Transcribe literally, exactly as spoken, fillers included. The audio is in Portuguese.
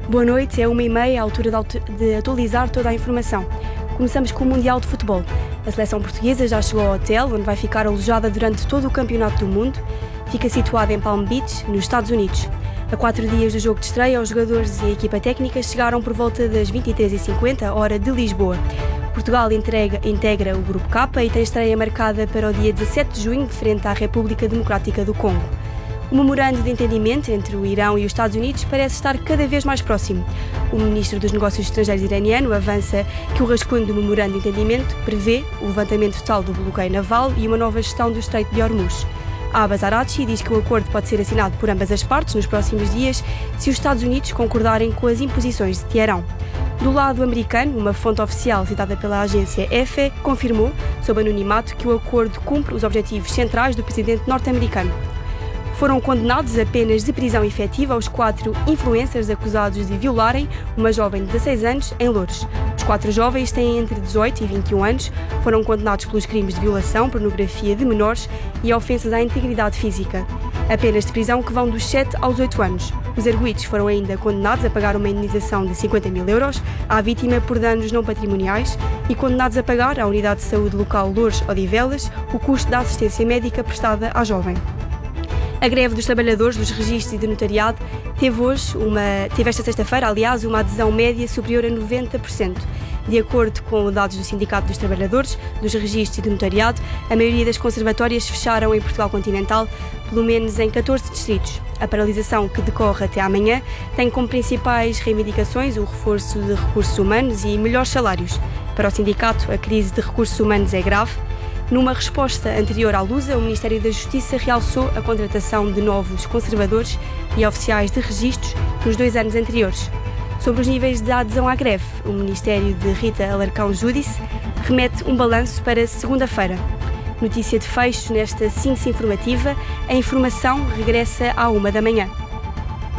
Boa noite, é uma e meia, a altura de atualizar toda a informação. Começamos com o Mundial de Futebol. A seleção portuguesa já chegou ao hotel, onde vai ficar alojada durante todo o Campeonato do Mundo. Fica situada em Palm Beach, nos Estados Unidos. A quatro dias do jogo de estreia, os jogadores e a equipa técnica chegaram por volta das vinte e três e cinquenta, hora de Lisboa. Portugal entrega, integra o Grupo K e tem estreia marcada para o dia dezassete de junho, frente à República Democrática do Congo. O memorando de entendimento entre o Irão e os Estados Unidos parece estar cada vez mais próximo. O ministro dos Negócios Estrangeiros iraniano avança que o rascunho do memorando de entendimento prevê o levantamento total do bloqueio naval e uma nova gestão do Estreito de Hormuz. Abbas Araghchi diz que o acordo pode ser assinado por ambas as partes nos próximos dias se os Estados Unidos concordarem com as imposições de Teherão. Do lado americano, uma fonte oficial citada pela agência E F E confirmou, sob anonimato, que o acordo cumpre os objetivos centrais do presidente norte-americano. Foram condenados a penas de prisão efetiva aos quatro influencers acusados de violarem uma jovem de dezasseis anos em Loures. Os quatro jovens têm entre dezoito e vinte e um anos, foram condenados pelos crimes de violação, pornografia de menores e ofensas à integridade física. A penas de prisão que vão dos sete aos oito anos. Os arguidos foram ainda condenados a pagar uma indenização de cinquenta mil euros à vítima por danos não patrimoniais e condenados a pagar à Unidade de Saúde Local Loures-Odivelas o custo da assistência médica prestada à jovem. A greve dos trabalhadores dos registros e do notariado teve hoje, uma, teve esta sexta-feira, aliás, uma adesão média superior a noventa por cento. De acordo com dados do Sindicato dos Trabalhadores, dos Registros e do Notariado, a maioria das conservatórias fecharam em Portugal continental, pelo menos em catorze distritos. A paralisação, que decorre até amanhã, tem como principais reivindicações o reforço de recursos humanos e melhores salários. Para o sindicato, a crise de recursos humanos é grave. Numa resposta anterior à Lusa, o Ministério da Justiça realçou a contratação de novos conservadores e oficiais de registros nos dois anos anteriores. Sobre os níveis de adesão à greve, o Ministério de Rita Alarcão Júdice remete um balanço para segunda-feira. Notícia de fecho nesta síntese informativa, a informação regressa à uma da manhã.